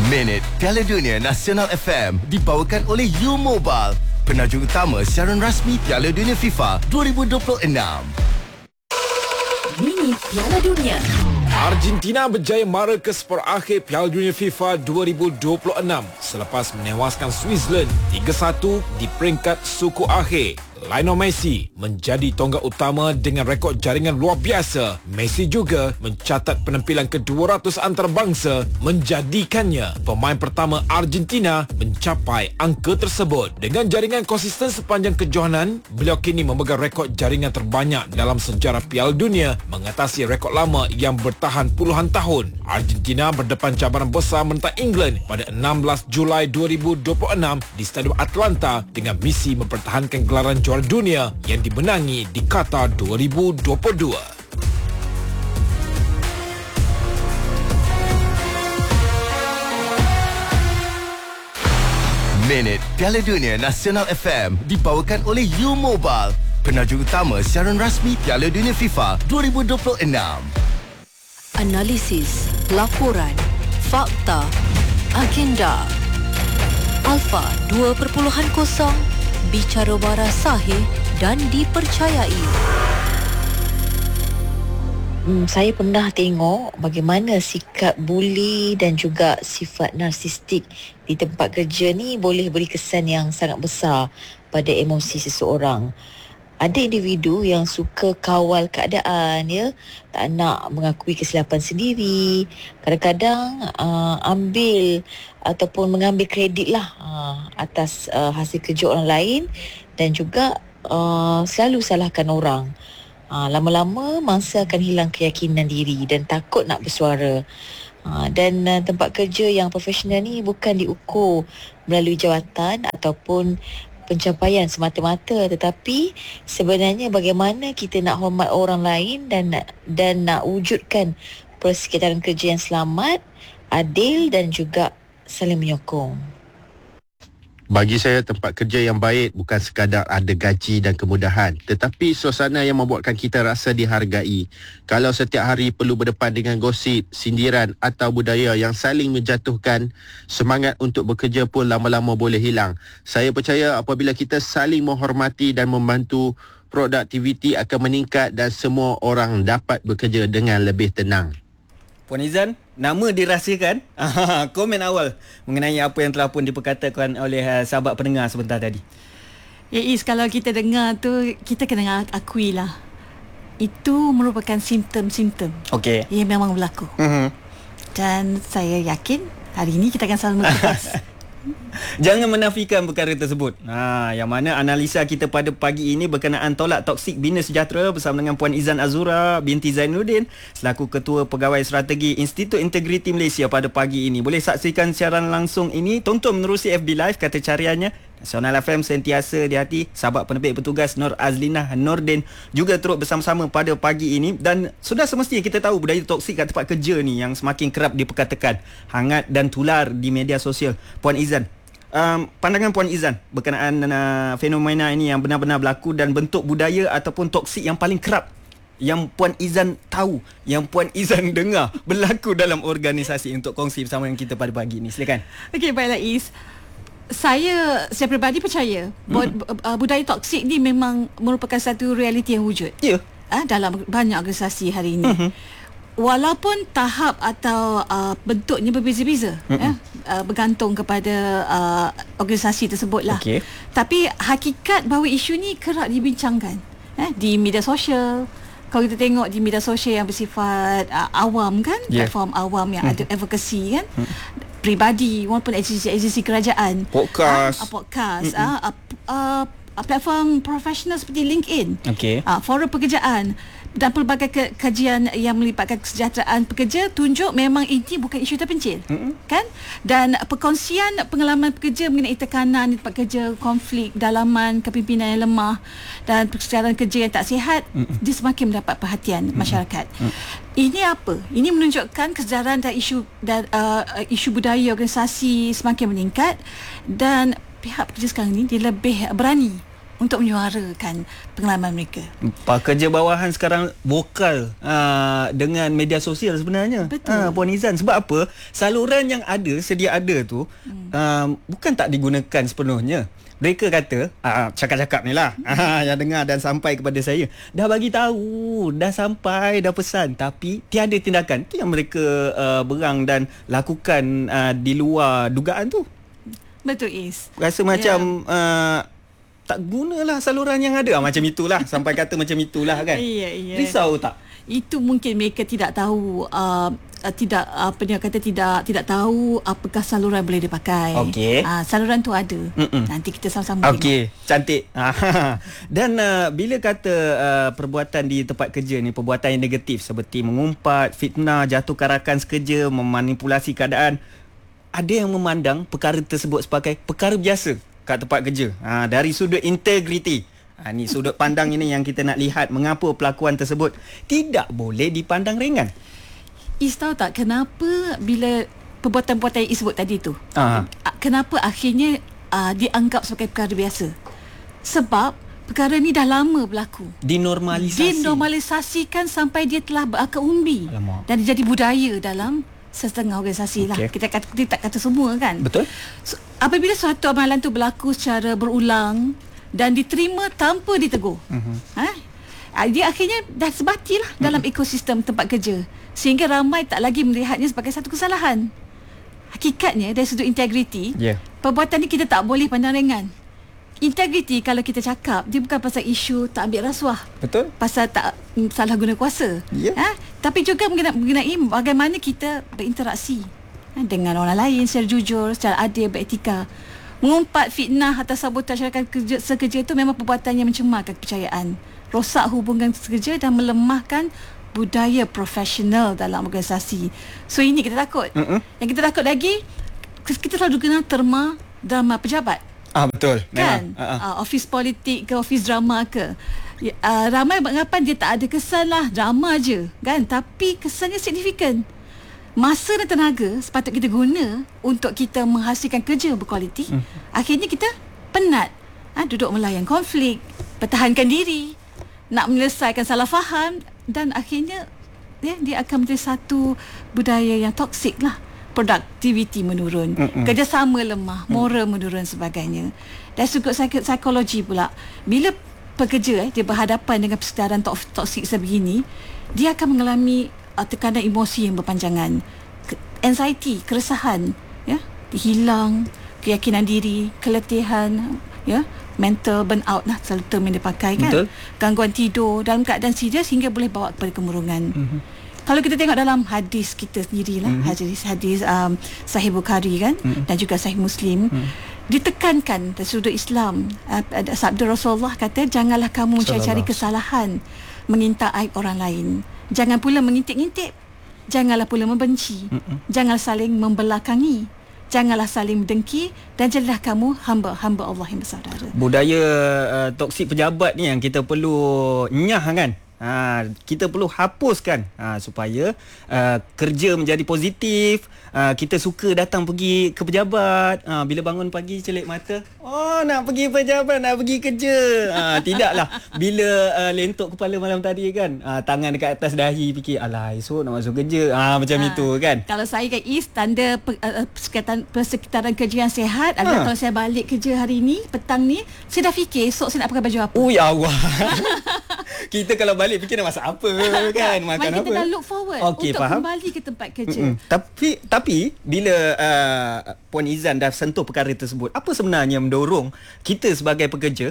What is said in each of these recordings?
Minit Piala Dunia Nasional FM dibawakan oleh U Mobile, penajuk utama siaran rasmi Piala Dunia FIFA 2026. Minit Piala Dunia. Argentina berjaya mara ke seperakhir Piala Dunia FIFA 2026 selepas menewaskan Switzerland 3-1 di peringkat suku akhir. Lionel Messi menjadi tonggak utama dengan rekod jaringan luar biasa. Messi juga mencatat penampilan ke-200 antarabangsa, menjadikannya pemain pertama Argentina mencapai angka tersebut. Dengan jaringan konsisten sepanjang kejohanan, beliau kini memegang rekod jaringan terbanyak dalam sejarah Piala Dunia, mengatasi rekod lama yang bertahan puluhan tahun. Argentina berdepan cabaran besar menentang England pada 16 Julai 2026 di Stadium Atlanta dengan misi mempertahankan gelaran juara dunia yang dimenangi di Qatar 2022. Minit Piala Dunia Nasional FM dibawakan oleh U Mobile, penajuk utama siaran rasmi Piala Dunia FIFA 2026. Analisis, laporan, fakta, agenda. Alpha 2.0, bicara waras sahih dan dipercayai. Saya pernah tengok bagaimana sikap buli dan juga sifat narsistik di tempat kerja ni boleh beri kesan yang sangat besar pada emosi seseorang. Ada individu yang suka kawal keadaan, ya, tak nak mengakui kesilapan sendiri, kadang-kadang ambil ataupun mengambil kredit lah atas hasil kerja orang lain, dan juga selalu salahkan orang. Lama-lama mangsa akan hilang keyakinan diri dan takut nak bersuara. Dan tempat kerja yang profesional ni bukan diukur melalui jawatan ataupun pencapaian semata-mata, tetapi sebenarnya bagaimana kita nak hormat orang lain dan nak wujudkan persekitaran kerja yang selamat, adil dan juga saling menyokong. Bagi saya, tempat kerja yang baik bukan sekadar ada gaji dan kemudahan, tetapi suasana yang membuatkan kita rasa dihargai. Kalau setiap hari perlu berdepan dengan gosip, sindiran atau budaya yang saling menjatuhkan, semangat untuk bekerja pun lama-lama boleh hilang. Saya percaya apabila kita saling menghormati dan membantu, produktiviti akan meningkat dan semua orang dapat bekerja dengan lebih tenang. Puan Izan, nama dirahsiakan. Komen awal mengenai apa yang telah pun diperkatakan oleh sahabat pendengar sebentar tadi. Is, kalau kita dengar tu, kita kena akui lah, itu merupakan simptom-simptom yang memang berlaku. Dan saya yakin hari ini kita akan selalu mengupas. Jangan menafikan perkara tersebut. Yang mana analisa kita pada pagi ini berkenaan tolak toksik Bina Sejahtera bersama dengan Puan Izan Azura binti Zainuddin selaku Ketua Pegawai Strategi Institut Integriti Malaysia pada pagi ini. Boleh saksikan siaran langsung ini, tonton menerusi FB Live, kata cariannya Nasional FM sentiasa di hati. Sahabat penerbit bertugas Nur Azlinah Nordin juga turut bersama-sama pada pagi ini. Dan sudah semestinya kita tahu budaya toksik kat tempat kerja ni yang semakin kerap diperkatakan, hangat dan tular di media sosial. Puan Izan, pandangan Puan Izan berkenaan fenomena ini yang benar-benar berlaku dan bentuk budaya ataupun toksik yang paling kerap yang Puan Izan tahu, yang Puan Izan dengar berlaku dalam organisasi, untuk kongsi bersama dengan kita pada pagi ini. Silakan. Okey, baiklah Is. Saya peribadi percaya budaya toksik ni memang merupakan satu realiti yang wujud dalam banyak organisasi hari ini. Walaupun tahap atau bentuknya berbeza-beza, bergantung kepada organisasi tersebut lah. Tapi hakikat bahawa isu ni kerap dibincangkan di media sosial. Kalau kita tengok di media sosial yang bersifat awam kan, platform awam yang ada advokasi kan, peribadi walaupun agensi kerajaan, podcast, platform profesional seperti LinkedIn, forum pekerjaan dan pelbagai kajian yang melibatkan kesejahteraan pekerja tunjuk memang ini bukan isu terpencil, kan? Dan perkongsian pengalaman pekerja mengenai tekanan di tempat kerja, konflik dalaman, kepimpinan yang lemah dan persekitaran kerja yang tak sihat, dia semakin mendapat perhatian masyarakat. Ini apa? Ini menunjukkan kesedaran dan isu budaya organisasi semakin meningkat, dan pihak pekerja sekarang ni dia lebih berani untuk menyuarakan pengalaman mereka. Pekerja bawahan sekarang vokal dengan media sosial sebenarnya. Betul. Puan Izan, sebab apa? Saluran yang ada, sedia ada tu bukan tak digunakan sepenuhnya. Mereka kata, cakap-cakap ni lah yang dengar dan sampai kepada saya, dah bagi tahu, dah sampai, dah pesan, tapi tiada tindakan. Itu yang mereka berang dan lakukan di luar dugaan tu. Betul, Is. Rasa macam tak gunalah saluran yang ada. Macam itulah. Sampai kata macam itulah kan. Ya. Risau tak? Itu mungkin mereka tidak tahu, tidak tahu apakah saluran boleh dipakai. Okey. Saluran tu ada. Nanti kita sama-sama Okey, cantik. Dan bila kata perbuatan di tempat kerja ni perbuatan yang negatif seperti mengumpat, fitnah, jatuhkan rakan sekerja, memanipulasi keadaan, ada yang memandang perkara tersebut sebagai perkara biasa kat tempat kerja. Dari sudut integriti. Ni sudut pandang ini yang kita nak lihat mengapa pelakuan tersebut tidak boleh dipandang ringan. Is tahu tak kenapa bila perbuatan-perbuatan yang sebut tadi tu, kenapa akhirnya dianggap sebagai perkara biasa? Sebab perkara ni dah lama berlaku. Dinormalisasikan sampai dia telah berakar umbi. Alamak. Dan dia jadi budaya dalam setengah organisasi lah. Kita tak kata semua kan. Betul. So, apabila suatu amalan tu berlaku secara berulang dan diterima tanpa ditegur, dia akhirnya dah sebatilah dalam ekosistem tempat kerja, sehingga ramai tak lagi melihatnya sebagai satu kesalahan. Hakikatnya dari sudut integriti, perbuatan ni kita tak boleh pandang ringan. Integriti kalau kita cakap, dia bukan pasal isu tak ambil rasuah. Betul. Pasal tak salah guna kuasa. Tapi juga mengenai bagaimana kita berinteraksi dengan orang lain secara jujur, secara adil, beretika. Mengumpat, fitnah atau sabotaj rakan sekerja itu memang perbuatan yang mencemarkan kepercayaan, rosak hubungan sekerja dan melemahkan budaya profesional dalam organisasi. So ini kita takut. Yang kita takut lagi, kita selalu guna terma drama pejabat. Betul. Kan? Office politik ke office drama ke. Ramai beranggapan dia tak ada kesan lah, drama je kan. Tapi kesannya signifikan. Masa dan tenaga sepatut kita guna untuk kita menghasilkan kerja berkualiti. Akhirnya kita penat duduk melayan konflik, pertahankan diri, nak menyelesaikan salah faham, dan akhirnya dia akan menjadi satu budaya yang toksik lah. Produktiviti menurun, kerjasama lemah, moral menurun sebagainya. Dan sudut psikologi pula, bila pekerja dia berhadapan dengan persedaran toksik sebegini, dia akan mengalami tekanan emosi yang berpanjangan, anxiety, keresahan, hilang keyakinan diri, keletihan, mental burnout lah, selalu term yang dipakai kan. Betul. Gangguan tidur dalam keadaan serius hingga boleh bawa kepada kemurungan. Kalau kita tengok dalam hadis kita sendirilah, hadis Sahih Bukhari kan, dan juga Sahih Muslim, ditekankan dari sudut Islam, sabda Rasulullah kata, janganlah kamu mencari-cari kesalahan, menginta aib orang lain. Jangan pula mengintip-ngintip. Janganlah pula membenci. Jangan saling membelakangi. Janganlah saling mendengki. Dan jadilah kamu hamba-hamba Allah yang bersaudara. Budaya toksik pejabat ni yang kita perlu nyah kan. Kita perlu hapuskan supaya kerja menjadi positif. Kita suka datang pergi ke pejabat. Bila bangun pagi celik mata, nak pergi pejabat, nak pergi kerja. Tidaklah bila lentok kepala malam tadi kan, tangan dekat atas dahi, fikir alah esok nak masuk kerja. Macam itu kan. Kalau saya kan Is, tanda persekitaran kerja yang sihat adalah kalau saya balik kerja hari ni, petang ni, saya dah fikir esok saya nak pakai baju apa. Ya Allah. Kita kalau balik fikir nak masak apa kan, makan apa. Kita dah look forward untuk kembali ke tempat kerja. Tapi bila Puan Izan dah sentuh perkara tersebut, apa sebenarnya mendorong kita sebagai pekerja,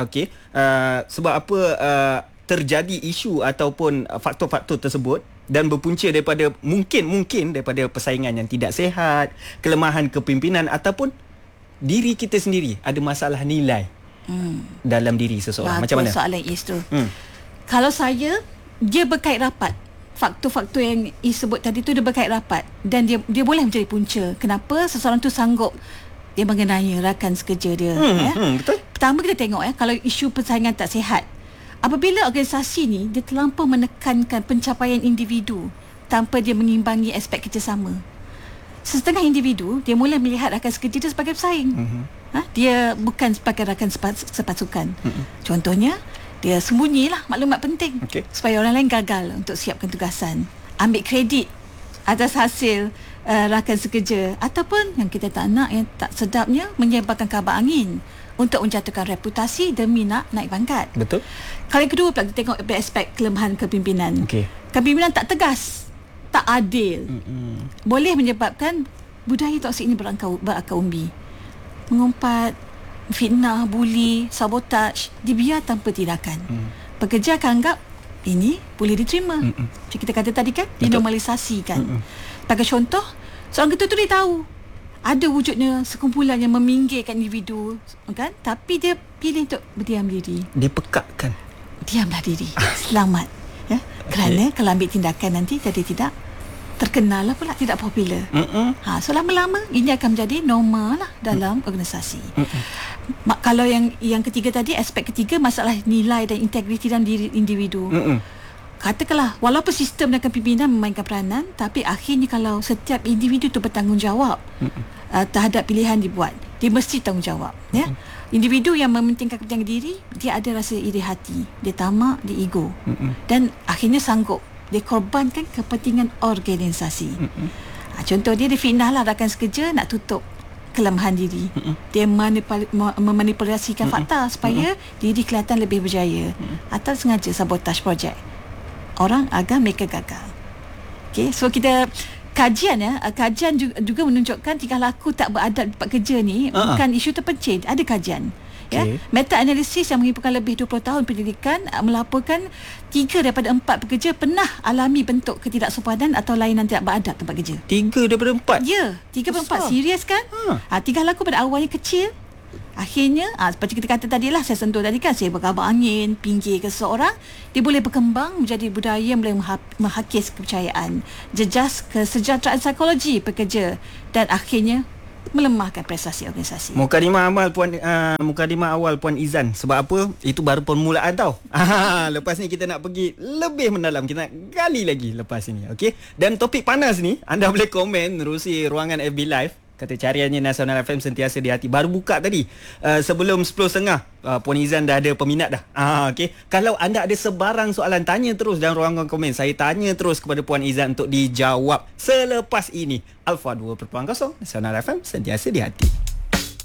sebab apa terjadi isu ataupun faktor-faktor tersebut, dan berpunca daripada mungkin daripada persaingan yang tidak sihat, kelemahan kepimpinan, ataupun diri kita sendiri ada masalah nilai dalam diri seseorang. Macam mana soalan Is tu? Kalau saya, dia berkait rapat. Faktor-faktor yang disebut tadi tu dia berkait rapat, dan dia boleh menjadi punca kenapa seseorang tu sanggup dia mengenai rakan sekerja dia. Betul. Pertama kita tengok kalau isu persaingan tak sihat. Apabila organisasi ni dia terlampau menekankan pencapaian individu tanpa dia mengimbangi aspek kerjasama. setengah individu dia mula melihat rakan sekerja dia sebagai pesaing. Dia bukan sebagai rakan sepasukan. Contohnya, dia sembunyilah maklumat penting supaya orang lain gagal untuk siapkan tugasan, ambil kredit atas hasil rakan sekerja, ataupun yang kita tak nak, yang tak sedapnya menyebarkan kabar angin untuk menjatuhkan reputasi demi nak naik pangkat. Betul. Kalau yang kedua pula kita tengok aspek kelemahan kepimpinan. Kepimpinan tak tegas, tak adil, boleh menyebabkan budaya toksik ini berakar umbi. Mengumpat, fitnah, buli, sabotaj dibiar tanpa tindakan. Pekerja akan anggap ini boleh diterima. Macam kita kata tadi kan, dinormalisasikan. Sebagai contoh, seorang ketua tu dia tahu ada wujudnya sekumpulan yang meminggirkan individu kan, tapi dia pilih untuk berdiam diri. Dia pekakkan. Diamlah diri. Selamat. Ya? Kerana kalau ambil tindakan nanti jadi tidak terkenal lah pula, tidak popular. So lama-lama ini akan menjadi normal lah dalam organisasi. Kalau yang ketiga tadi, aspek ketiga, masalah nilai dan integriti dalam diri individu. Katakanlah walaupun sistem dan kepimpinan memainkan peranan, tapi akhirnya kalau setiap individu tu bertanggungjawab terhadap pilihan dibuat, dia mesti tanggungjawab. Ya? Individu yang mementingkan kepentingan diri, dia ada rasa iri hati, dia tamak, dia ego, dan akhirnya sanggup dia korbankan kepentingan organisasi. Contoh dia fitnah lah rakan sekerja nak tutup kelemahan diri. Dia memanipulasikan fakta supaya diri kelihatan lebih berjaya, atau sengaja sabotaj projek orang agar mereka gagal. So kita kajian juga menunjukkan tingkah laku tak beradab di tempat kerja ni bukan isu terpencil. Ada kajian. Meta-analisis yang menghimpunkan lebih 20 tahun pendidikan melaporkan 3 daripada 4 pekerja pernah alami bentuk ketidaksopanan atau lainan tidak beradab tempat kerja. 3 daripada 4? Ya, 3 daripada 4. Serius kan? Tingkah laku pada awalnya kecil, akhirnya seperti kita kata tadi lah, saya sentuh tadi kan, saya berkabar angin, pinggir ke seseorang, dia boleh berkembang menjadi budaya yang boleh menghakis kepercayaan, jejas kesejahteraan psikologi pekerja, dan akhirnya melemahkan prestasi organisasi. Mukadimah awal Puan Izan. Sebab apa? Itu baru permulaan tau. Lepas ni kita nak pergi lebih mendalam, kita nak gali lagi lepas ni. Okey. Dan topik panas ni anda boleh komen menerusi ruangan FB Live. Kata cariannya Nasional FM sentiasa di hati. Baru buka tadi. Sebelum 10.30 Puan Izan dah ada peminat dah. Okay. Kalau anda ada sebarang soalan, tanya terus dalam ruangan komen. Saya tanya terus kepada Puan Izan untuk dijawab selepas ini. Alpha 2.0 Nasional FM sentiasa di hati.